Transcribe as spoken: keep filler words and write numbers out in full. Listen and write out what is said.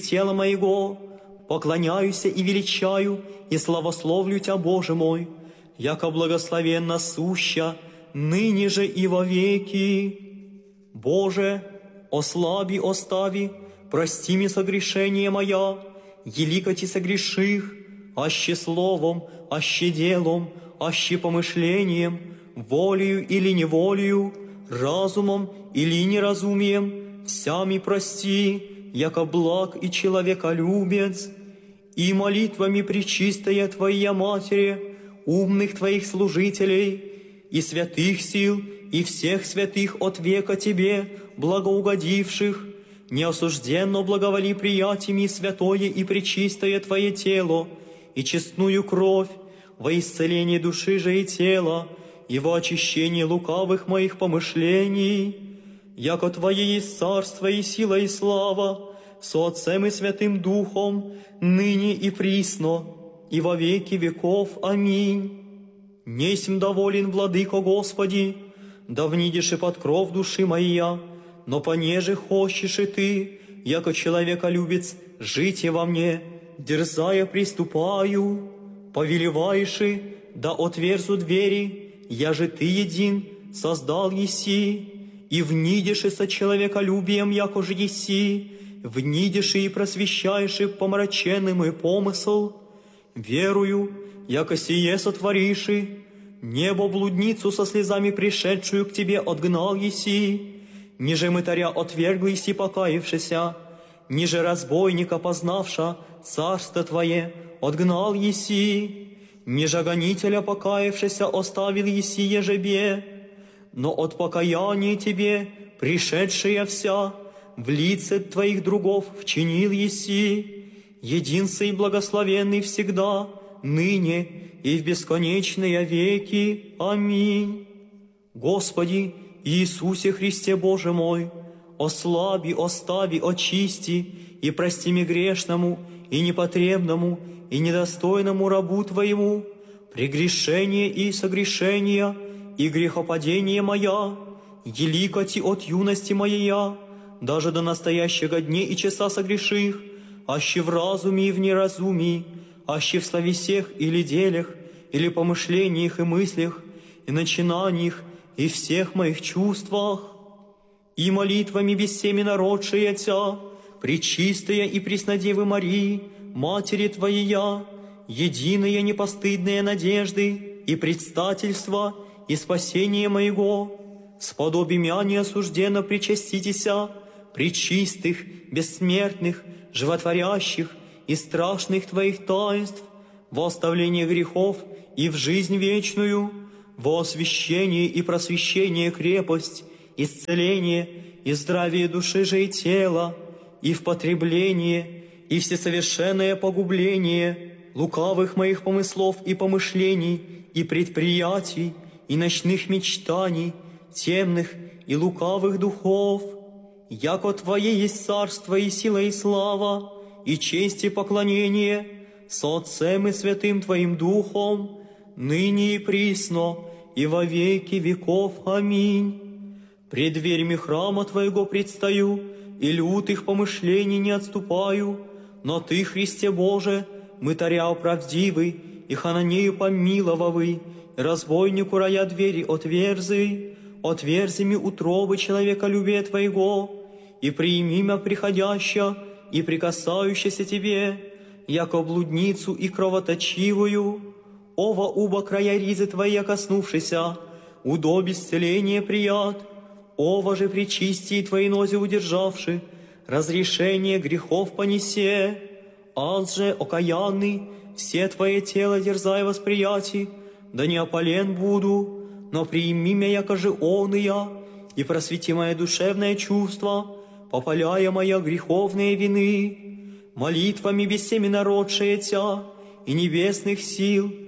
тела моего, поклоняюся и величаю, и славословлю Тя, Боже мой, яко благословенна суща, ныне же и вовеки. Боже, ослаби, остави, прости ми согрешение моя, елико Ти согреших, аще словом, аще делом, аще помышлением, волею или неволею, разумом или неразумием, всями прости, яко благ и человеколюбец, и молитвами пречистая Твоя Матери, умных Твоих служителей, и святых сил, и всех святых от века Тебе, благоугодивших, неосужденно благоволи приятиями святое и пречистое Твое тело, и честную кровь, во исцеление души же и тела, и во очищение лукавых моих помышлений, яко Твое есть царство и сила и слава, со Отцем и Святым Духом, ныне и присно, и во веки веков. Аминь. Несем доволен, Владыко Господи, да внидишь и под кров души моя, но понеже хочешь и Ты, яко человеколюбец, житие во мне, дерзая приступаю, повелеваешь и, да отверзу двери, я же Ты един создал еси, и внидишь и со человеколюбием, яко же еси, внидишь и просвещаешь и помраченный мой помысл, верую, яко сие сотворишь, небо блудницу со слезами пришедшую к Тебе отгнал еси, ниже мытаря отвергл еси покаявшися, ниже разбойника познавша царство Твое отгнал еси, ниже гонителя покаявшися оставил еси ежебе, но от покаяния Тебе пришедшая вся в лице Твоих другов вчинил еси, единственный и благословенный всегда, ныне и в бесконечные веки. Аминь. Господи Иисусе Христе Боже мой, ослаби, остави, очисти и прости ми грешному и непотребному и недостойному рабу Твоему прегрешение и согрешения и грехопадение моя, елико Ти от юности моя, даже до настоящего дня и часа согреших, аще в разуме и в неразумии, аще в словесех или делях, или помышлениях и мыслях, и начинаниях, и всех моих чувствах, и молитвами без семени родшая Тя, пречистая и преснодевы Марии, Матери Твоя, единая непостыдная надежды и предстательства и спасение моего, сподоби мя неосужденно причаститеся, пречистых, бессмертных, животворящих и страшных Твоих таинств, во оставление грехов и в жизнь вечную, во освящение и просвещение крепость, исцеление и здравие души же и тела, и в потребление, и всесовершенное погубление лукавых моих помыслов и помышлений, и предприятий, и ночных мечтаний, темных и лукавых духов, яко Твое есть царство и сила и слава, и честь и поклонение со Отцем и Святым Твоим Духом, ныне и присно, и во веки веков. Аминь. Пред дверями храма Твоего предстаю, и лютых помышлений не отступаю, но Ты, Христе Боже, мытаря правдивый, и хананею помиловавый, и разбойнику рая двери отверзы, отверзи ми утробы человеколюбия Твоего, и приими мя приходяща, и прикасающаяся Тебе, яко блудницу и кровоточивую, ова уба края ризы Твоя коснувшися, удоб исцеления прият, ова же причистие Твои нози удержавши, разрешение грехов понесе, аз же окаянный, все Твое тело дерзай восприятий, да не опален буду, но приими мя яко же он и я, и просвети мое душевное чувство, попаляя моя греховные вины, молитвами без семени родшая Тя и небесных сил,